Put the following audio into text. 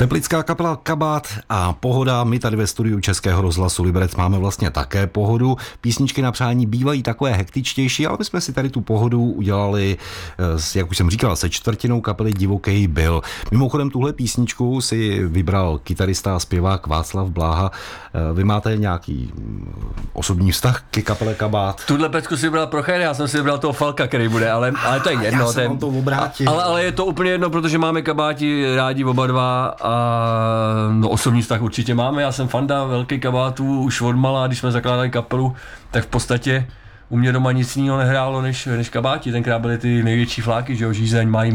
Teplická kapela Kabát a pohoda. My tady ve studiu Českého rozhlasu Liberec máme vlastně také pohodu. Písničky na přání bývají takové hektičtější, ale my jsme si tady tu pohodu udělali, jak už jsem říkal, se čtvrtinou kapely Divokej Byl. Mimochodem tuhle písničku si vybral kytarista a zpěvák Václav Bláha. Vy máte nějaký osobní vztah ke kapele Kabát? Tuhle pecku si vybral Prochajr, já jsem si vybral toho Falka, který bude, ale to je jedno. Já jsem vám to obrátil. Ale je to úplně jedno, protože máme Kabáti rádi oba dva a no, osobní vztah určitě máme. Já jsem fanda velký Kabátů už odmala, když jsme zakládali kapelu, tak v podstatě u mě doma nic jiného nehrálo než Kabáti. Tenkrát byly ty největší fláky, že jo, Žízeň, Mají